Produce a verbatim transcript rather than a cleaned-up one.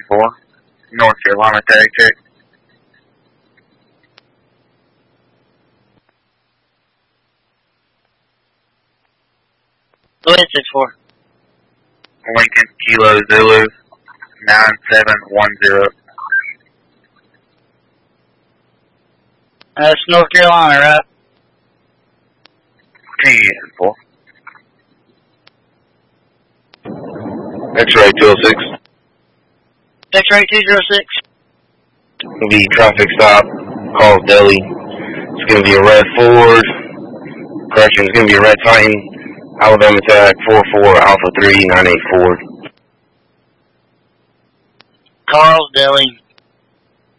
four. North Carolina tag check. Go ahead, six four. Lincoln Kilo Zulu nine seven one zero. That's North Carolina, right? ten four. X-ray two oh six. X-ray two zero six. The traffic stop, calls Deli. It's going to be a red Ford. Correction, it's going to be a red Titan. Alabama tag four four Alpha three nine eight Ford. Carl's Deli.